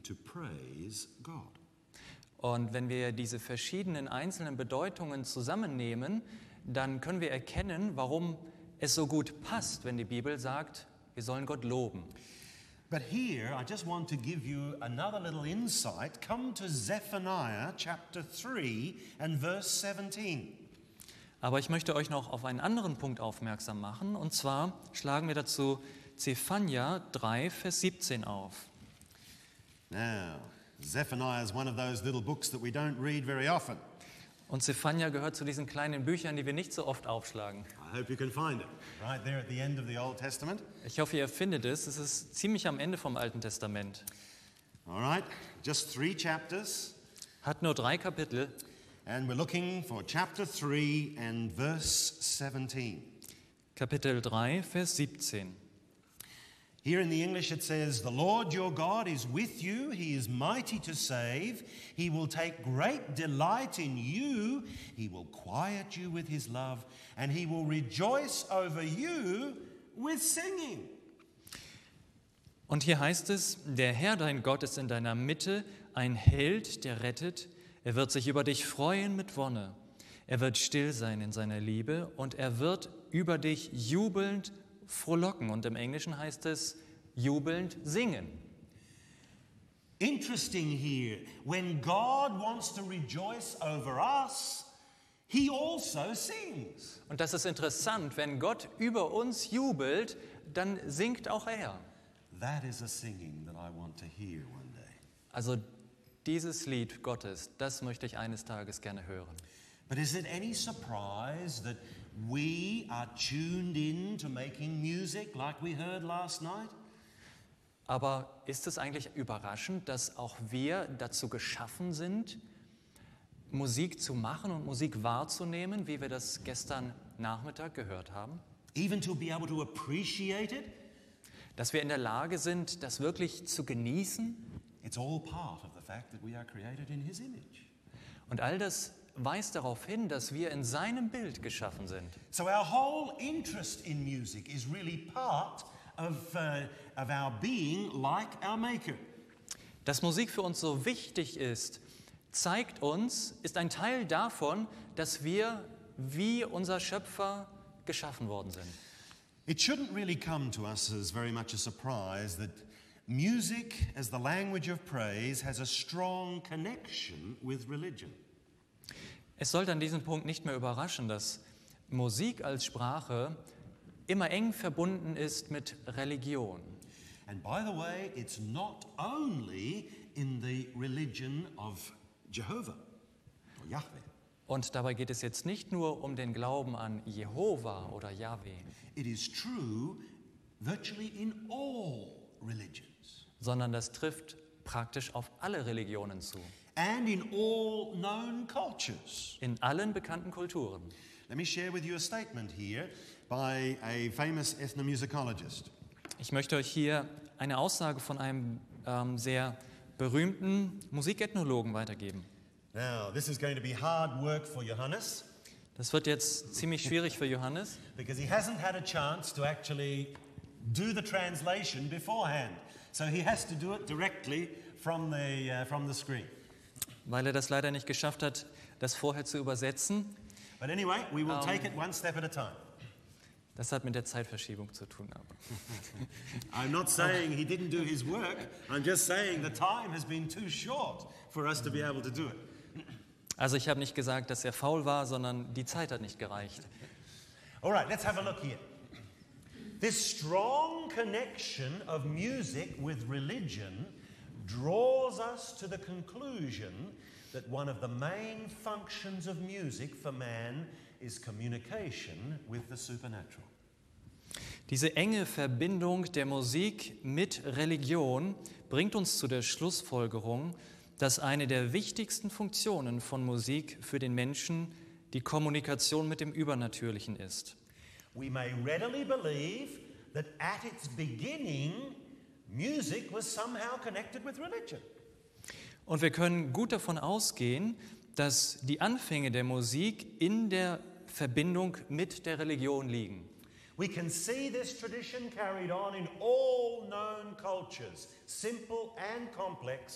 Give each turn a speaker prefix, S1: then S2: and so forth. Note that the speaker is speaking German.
S1: to praise God.
S2: Und wenn wir diese verschiedenen einzelnen Bedeutungen zusammennehmen, dann können wir erkennen, warum es so gut passt, wenn die Bibel sagt, wir sollen Gott loben.
S1: But here, I just want to give you another little insight. Come to Zephaniah chapter 3 and verse 17.
S2: Aber ich möchte euch noch auf einen anderen Punkt aufmerksam machen, und zwar schlagen wir dazu Zephania 3, Vers 17 auf.
S1: Now, Zephaniah is one of those little books that we don't read very often.
S2: Und Zephania gehört zu diesen kleinen Büchern, die wir nicht so oft aufschlagen.
S1: I hope you can find it. Right there at the end of the Old Testament.
S2: Ich hoffe, ihr findet es. Es ist ziemlich am Ende vom Alten Testament.
S1: All right, just 3 chapters.
S2: Hat nur 3 Kapitel.
S1: And we're looking for chapter 3 and verse 17.
S2: Kapitel 3, Vers 17.
S1: Here in the English it says, "The Lord your God is with you. He is mighty to save. He will take great delight in you. He will quiet you with his love, and he will rejoice over you with singing."
S2: Und hier heißt es, der Herr, dein Gott, ist in deiner Mitte, ein Held, der rettet. Er wird sich über dich freuen mit Wonne. Er wird still sein in seiner Liebe und er wird über dich jubelnd frohlocken. Und im Englischen heißt es jubelnd singen.
S1: Interesting here, when God wants to rejoice over us, he also sings.
S2: Und das ist interessant, wenn Gott über uns jubelt, dann singt auch er.
S1: That is a singing that I want to hear one day.
S2: Also dieses Lied Gottes, das möchte ich eines Tages gerne hören.
S1: But is it any surprise that we are tuned in to making music like we heard last night?
S2: Aber ist es eigentlich überraschend, dass auch wir dazu geschaffen sind, Musik zu machen und Musik wahrzunehmen, wie wir das gestern Nachmittag gehört haben?
S1: Even to be able to appreciate it?
S2: Dass wir in der Lage sind, das wirklich zu genießen?
S1: It's all part of the fact that we are created in his image.
S2: Und all das weist darauf hin, dass wir in seinem Bild geschaffen sind.
S1: So our whole interest in music is really part of our being like our Maker.
S2: Dass Musik für uns so wichtig ist, zeigt uns, ist ein Teil davon, dass wir wie unser Schöpfer geschaffen worden sind.
S1: It shouldn't really come to us as very much a surprise that music as the language of praise has a strong connection with religion.
S2: Es sollte an diesem Punkt nicht mehr überraschen, dass Musik als Sprache immer eng verbunden ist mit Religion.
S1: And by the way, it's not only in the religion of Jehovah or Yahweh.
S2: Und dabei geht es jetzt nicht nur um den Glauben an Jehova oder Jahwe,
S1: It is true virtually in all religions
S2: sondern das trifft praktisch auf alle Religionen zu,
S1: and in all known cultures.
S2: in allen bekannten Kulturen.
S1: Let me share with you a statement here by a famous ethnomusicologist.
S2: Ich möchte euch hier eine Aussage von einem sehr berühmten Musikethnologen weitergeben.
S1: Now, this is going to be hard work for Johannes
S2: Das wird jetzt ziemlich schwierig für Johannes,
S1: because he hasn't had a chance to actually do the translation beforehand. So he has to do it directly from the screen.
S2: weil er das leider nicht geschafft hat, das vorher zu übersetzen.
S1: But anyway, we will take it one step at a time.
S2: Das hat mit der Zeitverschiebung zu tun. Aber.
S1: I'm not saying he didn't do his work. I'm just saying the time has been too short for us to be able to do it.
S2: Also ich habe nicht gesagt, dass er faul war, sondern die Zeit hat nicht gereicht.
S1: All right, let's have a look here. This strong connection of music with religion draws us to the conclusion that one of the main functions of music for man is communication with the supernatural.
S2: Diese enge Verbindung der Musik mit Religion bringt uns zu der Schlussfolgerung, dass eine der wichtigsten Funktionen von Musik für den Menschen die Kommunikation mit dem Übernatürlichen ist.
S1: We may readily believe that at its beginning, music was somehow connected with religion.
S2: Und wir können gut davon ausgehen, dass die Anfänge der Musik in der Verbindung mit der Religion liegen.
S1: We can see this tradition carried on in all known cultures, simple and complex,